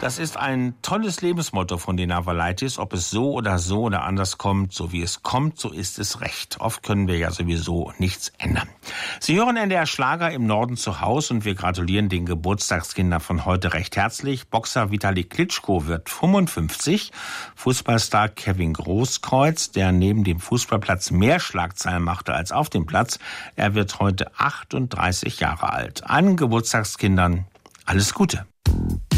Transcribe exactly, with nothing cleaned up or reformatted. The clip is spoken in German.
Das ist ein tolles Lebensmotto von den Avalaitis. Ob es so oder so oder anders kommt, so wie es kommt, so ist es recht. Oft können wir ja sowieso nichts ändern. Sie hören N D R Schlager im Norden zu Hause und wir gratulieren den Geburtstagskindern von heute recht herzlich. Boxer Vitali Klitschko wird fünfundfünfzig. Fußballstar Kevin Großkreuz, der neben dem Fußballplatz mehr Schlagzeilen machte als auf dem Platz, er wird heute achtunddreißig Jahre alt. Allen Geburtstagskindern alles Gute.